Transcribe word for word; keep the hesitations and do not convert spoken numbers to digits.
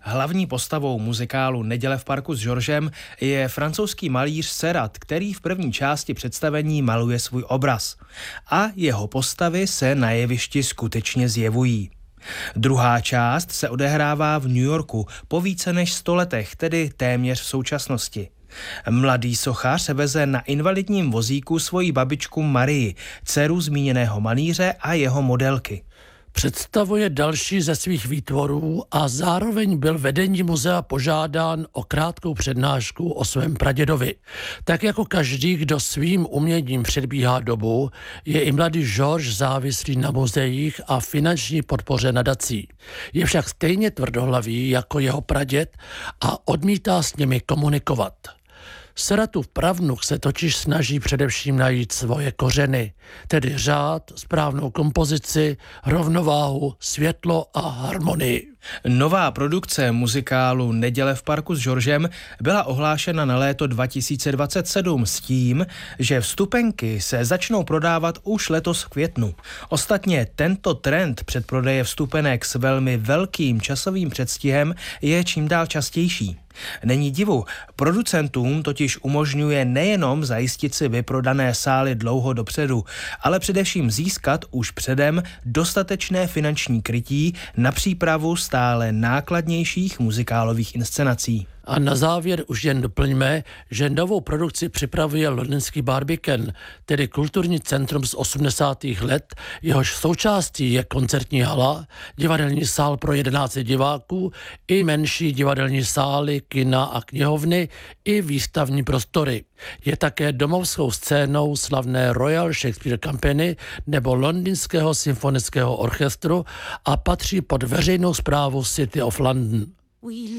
Hlavní postavou muzikálu Neděle v parku s Georgem je francouzský malíř Seurat, který v první části představení maluje svůj obraz. A jeho postavy se na jevišti skutečně zjevují. Druhá část se odehrává v New Yorku po více než sto letech, tedy téměř v současnosti. Mladý sochař veze na invalidním vozíku svoji babičku Marii, dceru zmíněného malíře a jeho modelky. Představuje další ze svých výtvorů a zároveň byl vedení muzea požádán o krátkou přednášku o svém pradědovi. Tak jako každý, kdo svým uměním předbíhá dobu, je i mladý Georges závislý na muzeích a finanční podpoře nadací. Je však stejně tvrdohlavý jako jeho praděd a odmítá s nimi komunikovat. Seuratův pravnuk se totiž snaží především najít svoje kořeny, tedy řád, správnou kompozici, rovnováhu, světlo a harmonii. Nová produkce muzikálu Neděle v parku s Georgem byla ohlášena na léto dva tisíce dvacet sedm s tím, že vstupenky se začnou prodávat už letos v květnu. Ostatně tento trend předprodeje vstupenek s velmi velkým časovým předstihem je čím dál častější. Není divu, producentům totiž umožňuje nejenom zajistit si vyprodané sály dlouho dopředu, ale především získat už předem dostatečné finanční krytí na přípravu stále nákladnějších muzikálových inscenací. A na závěr už jen doplňme, že novou produkci připravuje londýnský Barbican, tedy kulturní centrum z osmdesátých let, jehož součástí je koncertní hala, divadelní sál pro jedenáct diváků i menší divadelní sály, kina a knihovny i výstavní prostory. Je také domovskou scénou slavné Royal Shakespeare Company nebo Londýnského symfonického orchestru a patří pod veřejnou správu City of London.